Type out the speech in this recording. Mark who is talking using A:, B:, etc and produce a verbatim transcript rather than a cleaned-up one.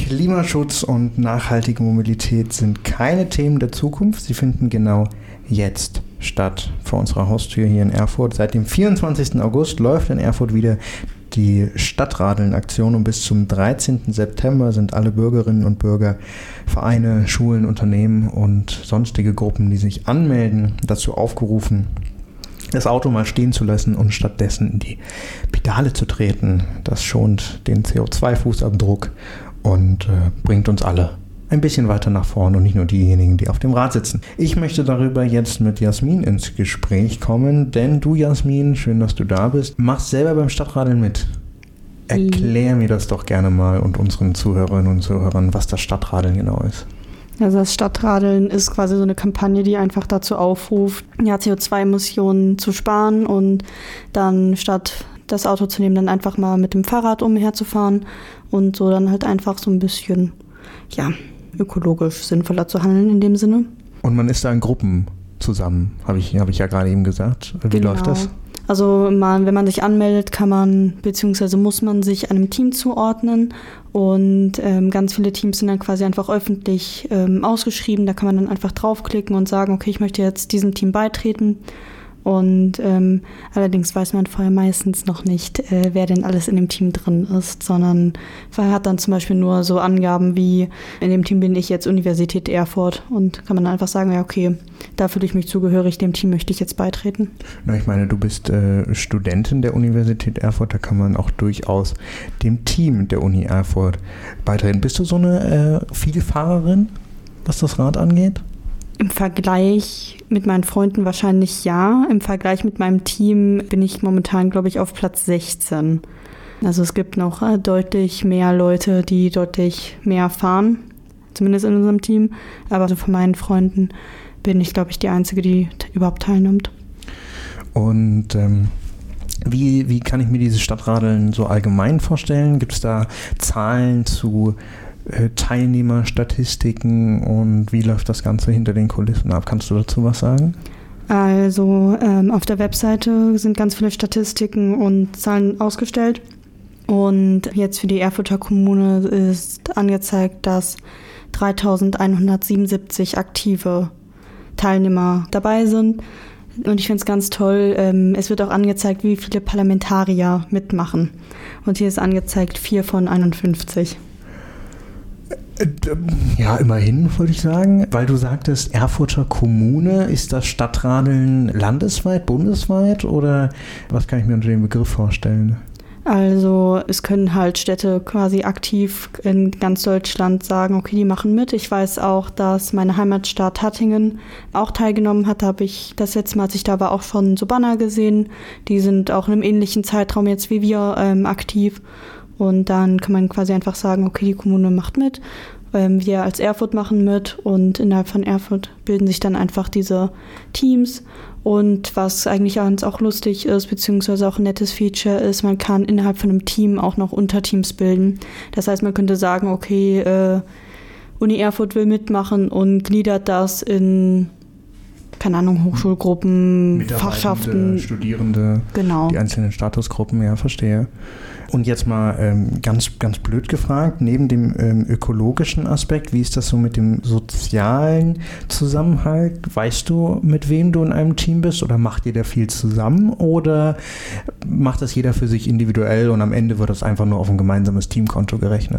A: Klimaschutz und nachhaltige Mobilität sind keine Themen der Zukunft. Sie finden genau jetzt statt vor unserer Haustür hier in Erfurt. Seit dem vierundzwanzigsten August läuft in Erfurt wieder die Stadtradeln-Aktion und bis zum dreizehnten September sind alle Bürgerinnen und Bürger, Vereine, Schulen, Unternehmen und sonstige Gruppen, die sich anmelden, dazu aufgerufen, das Auto mal stehen zu lassen und stattdessen in die Pedale zu treten. Das schont den C O zwei Fußabdruck und äh, bringt uns alle ein bisschen weiter nach vorne und nicht nur diejenigen, die auf dem Rad sitzen. Ich möchte darüber jetzt mit Jasmin ins Gespräch kommen, denn du, Jasmin, schön, dass du da bist, machst selber beim Stadtradeln mit. Erklär mir das doch gerne mal und unseren Zuhörerinnen und Zuhörern, was das Stadtradeln genau ist.
B: Also das Stadtradeln ist quasi so eine Kampagne, die einfach dazu aufruft, ja, C O zwei Emissionen zu sparen und dann statt das Auto zu nehmen, dann einfach mal mit dem Fahrrad umherzufahren und so dann halt einfach so ein bisschen, ja, ökologisch sinnvoller zu handeln in dem Sinne.
A: Und man ist da in Gruppen zusammen, habe ich, hab ich ja gerade eben gesagt. Wie
B: genau.
A: läuft das?
B: Also man, wenn man sich anmeldet, kann man, beziehungsweise muss man sich einem Team zuordnen und ähm, ganz viele Teams sind dann quasi einfach öffentlich ähm, ausgeschrieben. Da kann man dann einfach draufklicken und sagen, okay, ich möchte jetzt diesem Team beitreten. Und ähm, allerdings weiß man vorher meistens noch nicht, äh, wer denn alles in dem Team drin ist, sondern man hat dann zum Beispiel nur so Angaben wie, in dem Team bin ich jetzt Universität Erfurt und kann man dann einfach sagen, ja okay, da fühle ich mich zugehörig, dem Team möchte ich jetzt beitreten.
A: Na, ich meine, du bist äh, Studentin der Universität Erfurt, da kann man auch durchaus dem Team der Uni Erfurt beitreten. Bist du so eine äh, Vielfahrerin, was das Rad angeht?
B: Im Vergleich mit meinen Freunden wahrscheinlich ja. Im Vergleich mit meinem Team bin ich momentan, glaube ich, auf Platz sechzehn. Also es gibt noch äh, deutlich mehr Leute, die deutlich mehr fahren, zumindest in unserem Team. Aber also von meinen Freunden bin ich, glaube ich, die Einzige, die t- überhaupt teilnimmt.
A: Und ähm, wie, wie kann ich mir dieses Stadtradeln so allgemein vorstellen? Gibt es da Zahlen zu Teilnehmerstatistiken und wie läuft das Ganze hinter den Kulissen ab? Kannst du dazu was sagen?
B: Also ähm, auf der Webseite sind ganz viele Statistiken und Zahlen ausgestellt und jetzt für die Erfurter Kommune ist angezeigt, dass dreitausendeinhundertsiebenundsiebzig aktive Teilnehmer dabei sind. Und ich finde es ganz toll, ähm, es wird auch angezeigt, wie viele Parlamentarier mitmachen. Und hier ist angezeigt vier von einundfünfzig.
A: Ja, immerhin, würde ich sagen. Weil du sagtest, Erfurter Kommune, ist das Stadtradeln landesweit, bundesweit oder was kann ich mir unter dem Begriff vorstellen?
B: Also es können halt Städte quasi aktiv in ganz Deutschland sagen, okay, die machen mit. Ich weiß auch, dass meine Heimatstadt Hattingen auch teilgenommen hat. Da habe ich das letzte Mal, als ich da war, auch schon so Banner gesehen. Die sind auch in einem ähnlichen Zeitraum jetzt wie wir ähm, aktiv. Und dann kann man quasi einfach sagen, okay, die Kommune macht mit, ähm, wir als Erfurt machen mit und innerhalb von Erfurt bilden sich dann einfach diese Teams. Und was eigentlich ganz auch lustig ist, beziehungsweise auch ein nettes Feature ist, man kann innerhalb von einem Team auch noch Unterteams bilden. Das heißt, man könnte sagen, okay, äh, Uni Erfurt will mitmachen und gliedert das in, keine Ahnung, Hochschulgruppen, Fachschaften.
A: Studierende,
B: genau.
A: Die einzelnen Statusgruppen, ja, verstehe. Und jetzt mal ähm, ganz, ganz blöd gefragt, neben dem ähm, ökologischen Aspekt, wie ist das so mit dem sozialen Zusammenhalt? Weißt du, mit wem du in einem Team bist oder macht ihr da viel zusammen oder macht das jeder für sich individuell und am Ende wird das einfach nur auf ein gemeinsames Teamkonto gerechnet?